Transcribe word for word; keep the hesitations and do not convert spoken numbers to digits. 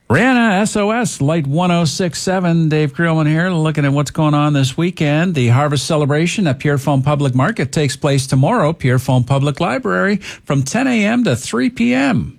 Rihanna, S O S, Light one oh six point seven. Dave Creelman here, looking at what's going on this weekend. The Harvest Celebration at Pierrefonds Public Market takes place tomorrow, Pierrefonds Public Library, from ten a.m. to three p.m.